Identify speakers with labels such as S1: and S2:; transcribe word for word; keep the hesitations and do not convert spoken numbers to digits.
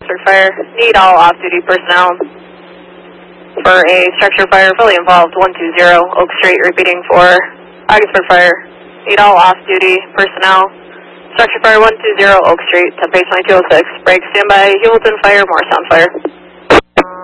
S1: Augsburg Fire. Need all off-duty personnel for a structure fire fully involved, one two zero Oak Street, repeating for Augsburg Fire. Need all off-duty personnel. Structure fire one two zero Oak Street, temperature twenty-two oh six. Break, standby, Hewlton Fire, Morristown Fire.